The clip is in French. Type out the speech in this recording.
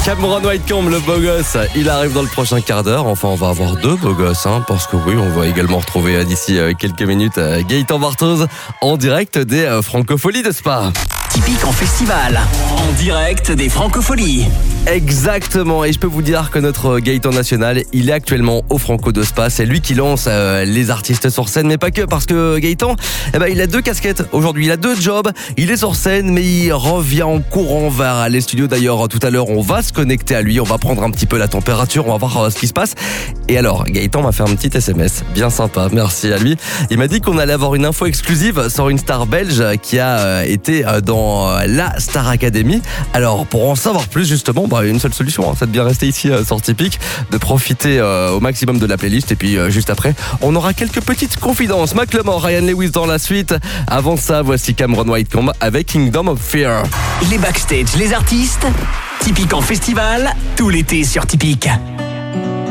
Cameron Whitecomb, le beau gosse, il arrive dans le prochain quart d'heure. Enfin, on va avoir deux beaux gosses, parce que oui, on va également retrouver d'ici quelques minutes Gaëtan Barthoz en direct des Francopholies de Spa. Typique en festival, en direct des Francopholies. Exactement, et je peux vous dire que notre Gaëtan national, il est actuellement au Franco de Spa. C'est lui qui lance les artistes sur scène, mais pas que, parce que Gaëtan, il a deux casquettes aujourd'hui, il a deux jobs. Il est sur scène, mais il revient en courant vers les studios. D'ailleurs, tout à l'heure, on va se connecter à lui, on va prendre un petit peu la température, on va voir ce qui se passe. Et alors, Gaëtan m'a fait un petit SMS, bien sympa, merci à lui. Il m'a dit qu'on allait avoir une info exclusive sur une star belge qui a été dans la Star Academy. Alors, pour en savoir plus, justement, une seule solution, c'est de bien rester ici sur Typique, de profiter au maximum de la playlist. Et puis, juste après, on aura quelques petites confidences. Macklemore, Ryan Lewis dans la suite. Avant ça, voici Cameron Whitecomb avec Kingdom of Fear. Les backstage, les artistes, Typique en festival, tout l'été sur Typique.